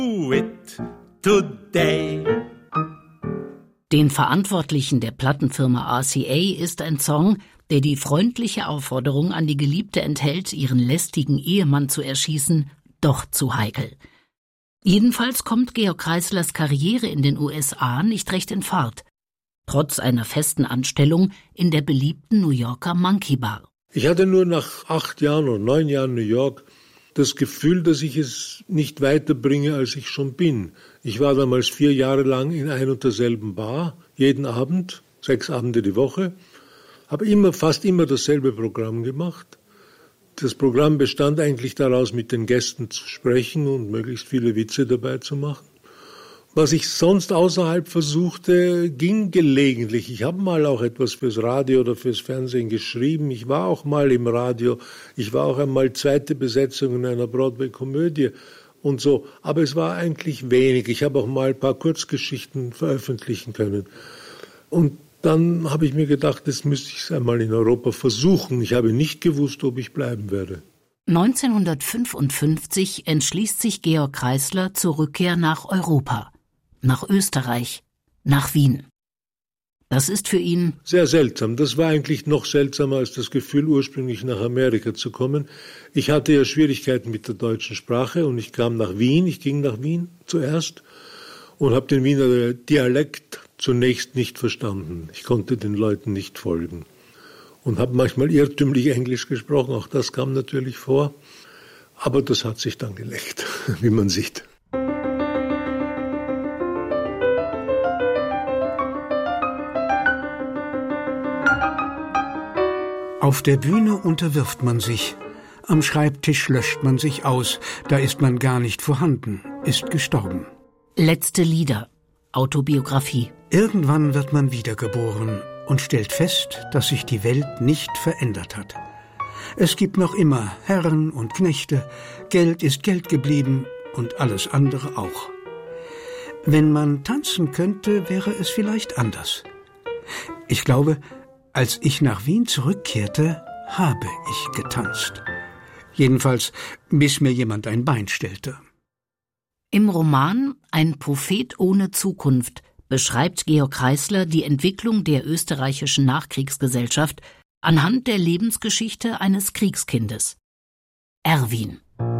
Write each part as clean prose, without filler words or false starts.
Do it today. Den Verantwortlichen der Plattenfirma RCA ist ein Song, der die freundliche Aufforderung an die Geliebte enthält, ihren lästigen Ehemann zu erschießen, doch zu heikel. Jedenfalls kommt Georg Kreislers Karriere in den USA nicht recht in Fahrt, trotz einer festen Anstellung in der beliebten New Yorker Monkey Bar. Ich hatte nur nach 8 Jahren oder 9 Jahren New York das Gefühl, dass ich es nicht weiterbringe, als ich schon bin. Ich war damals 4 Jahre lang in ein und derselben Bar, jeden Abend, 6 Abende die Woche, habe fast immer dasselbe Programm gemacht. Das Programm bestand eigentlich daraus, mit den Gästen zu sprechen und möglichst viele Witze dabei zu machen. Was ich sonst außerhalb versuchte, ging gelegentlich. Ich habe mal auch etwas fürs Radio oder fürs Fernsehen geschrieben. Ich war auch mal im Radio. Ich war auch einmal zweite Besetzung in einer Broadway-Komödie und so. Aber es war eigentlich wenig. Ich habe auch mal ein paar Kurzgeschichten veröffentlichen können. Und dann habe ich mir gedacht, das müsste ich einmal in Europa versuchen. Ich habe nicht gewusst, ob ich bleiben werde. 1955 entschließt sich Georg Kreisler zur Rückkehr nach Europa, nach Österreich, nach Wien. Das ist für ihn sehr seltsam. Das war eigentlich noch seltsamer als das Gefühl, ursprünglich nach Amerika zu kommen. Ich hatte ja Schwierigkeiten mit der deutschen Sprache und ich kam nach Wien. Ich ging nach Wien zuerst und habe den Wiener Dialekt zunächst nicht verstanden. Ich konnte den Leuten nicht folgen und habe manchmal irrtümlich Englisch gesprochen. Auch das kam natürlich vor. Aber das hat sich dann gelegt, wie man sieht. Auf der Bühne unterwirft man sich. Am Schreibtisch löscht man sich aus. Da ist man gar nicht vorhanden, ist gestorben. Letzte Lieder, Autobiografie. Irgendwann wird man wiedergeboren und stellt fest, dass sich die Welt nicht verändert hat. Es gibt noch immer Herren und Knechte, Geld ist Geld geblieben und alles andere auch. Wenn man tanzen könnte, wäre es vielleicht anders. Ich glaube, als ich nach Wien zurückkehrte, habe ich getanzt. Jedenfalls, bis mir jemand ein Bein stellte. Im Roman »Ein Prophet ohne Zukunft« beschreibt Georg Kreisler die Entwicklung der österreichischen Nachkriegsgesellschaft anhand der Lebensgeschichte eines Kriegskindes. Erwin.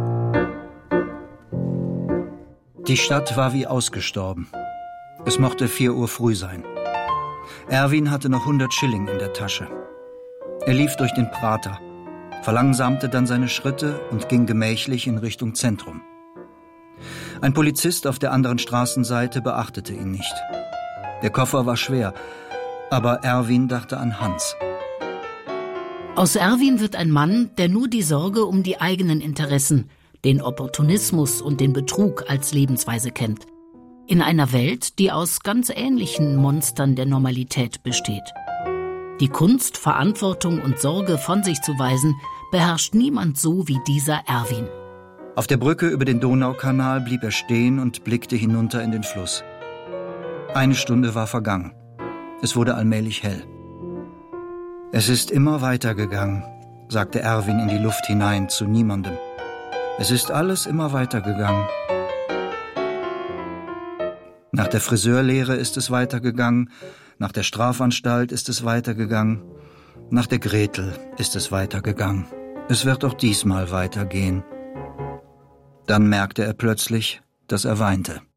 Die Stadt war wie ausgestorben. Es mochte 4 Uhr früh sein. Erwin hatte noch 100 Schilling in der Tasche. Er lief durch den Prater, verlangsamte dann seine Schritte und ging gemächlich in Richtung Zentrum. Ein Polizist auf der anderen Straßenseite beachtete ihn nicht. Der Koffer war schwer, aber Erwin dachte an Hans. Aus Erwin wird ein Mann, der nur die Sorge um die eigenen Interessen, den Opportunismus und den Betrug als Lebensweise kennt. In einer Welt, die aus ganz ähnlichen Monstern der Normalität besteht. Die Kunst, Verantwortung und Sorge von sich zu weisen, beherrscht niemand so wie dieser Erwin. Auf der Brücke über den Donaukanal blieb er stehen und blickte hinunter in den Fluss. 1 Stunde war vergangen. Es wurde allmählich hell. Es ist immer weitergegangen, sagte Erwin in die Luft hinein zu niemandem. Es ist alles immer weitergegangen. Nach der Friseurlehre ist es weitergegangen, nach der Strafanstalt ist es weitergegangen, nach der Gretel ist es weitergegangen. Es wird auch diesmal weitergehen. Dann merkte er plötzlich, dass er weinte.